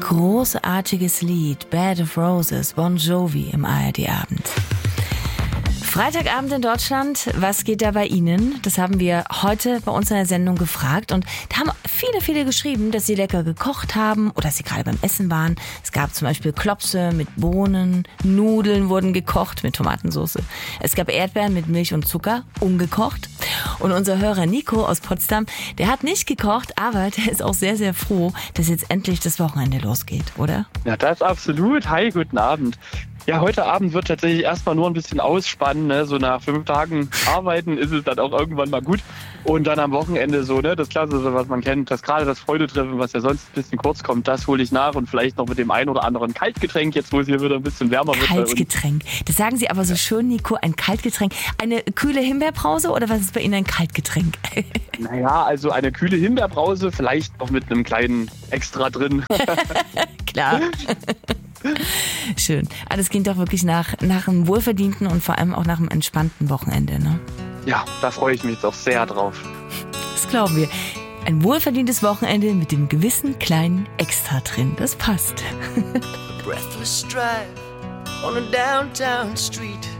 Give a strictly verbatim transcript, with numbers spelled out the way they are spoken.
Großartiges Lied, Bed of Roses, Bon Jovi im A R D-Abend. Freitagabend in Deutschland, was geht da bei Ihnen? Das haben wir heute bei uns in der Sendung gefragt und da haben viele, viele geschrieben, dass sie lecker gekocht haben oder dass sie gerade beim Essen waren. Es gab zum Beispiel Klopse mit Bohnen, Nudeln wurden gekocht mit Tomatensauce. Es gab Erdbeeren mit Milch und Zucker, ungekocht. Und unser Hörer Nico aus Potsdam, der hat nicht gekocht, aber der ist auch sehr, sehr froh, dass jetzt endlich das Wochenende losgeht, oder? Ja, das absolut. Hi, guten Abend. Ja, heute Abend wird tatsächlich erstmal nur ein bisschen ausspannen, ne? So nach fünf Tagen Arbeiten ist es dann auch irgendwann mal gut. Und dann am Wochenende so, ne, das Klassische, was man kennt, das gerade das Freudetreffen, was ja sonst ein bisschen kurz kommt, das hole ich nach und vielleicht noch mit dem ein oder anderen Kaltgetränk, jetzt wo es hier wieder ein bisschen wärmer wird. Kaltgetränk, das sagen Sie aber so schön, Nico, ein Kaltgetränk. Eine kühle Himbeerbrause oder was ist bei Ihnen ein Kaltgetränk? Naja, also eine kühle Himbeerbrause, vielleicht noch mit einem kleinen Extra drin. Klar. Schön. Aber das klingt doch wirklich nach, nach einem wohlverdienten und vor allem auch nach einem entspannten Wochenende, ne? Ja, da freue ich mich jetzt auch sehr drauf. Das glauben wir. Ein wohlverdientes Wochenende mit dem gewissen kleinen Extra drin. Das passt. Breathless drive on a downtown street.